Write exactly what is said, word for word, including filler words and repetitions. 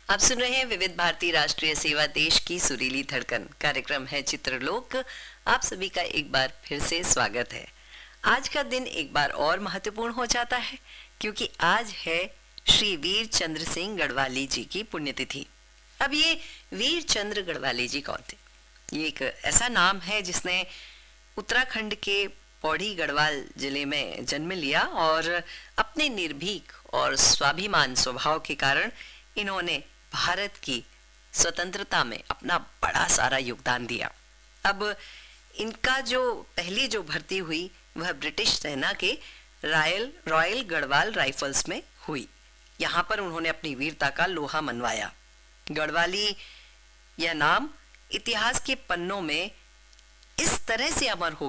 आप सुन रहे हैं विविध भारती राष्ट्रीय सेवा, देश की सुरीली धड़कन। कार्यक्रम है चित्रलोक। आप सभी का एक बार फिर से स्वागत है। आज का दिन एक बार और महत्वपूर्ण हो जाता है क्योंकि आज है श्री वीर चंद्र सिंह गढ़वाली जी की पुण्यतिथि। अब ये वीर चंद्र गढ़वाली जी कौन थे? ये एक ऐसा नाम है जिसने उत्तराखंड के पौड़ी गढ़वाल जिले में जन्म लिया और अपने निर्भीक और स्वाभिमान स्वभाव के कारण इन्होंने भारत की स्वतंत्रता में अपना बड़ा सारा योगदान दिया। अब इनका जो पहली जो भर्ती हुई वह ब्रिटिश सेना के रॉयल रॉयल गढ़वाल राइफल्स में हुई। यहाँ पर उन्होंने अपनी वीरता का लोहा मनवाया। गढ़वाली यह नाम इतिहास के पन्नों में इस तरह से अमर हो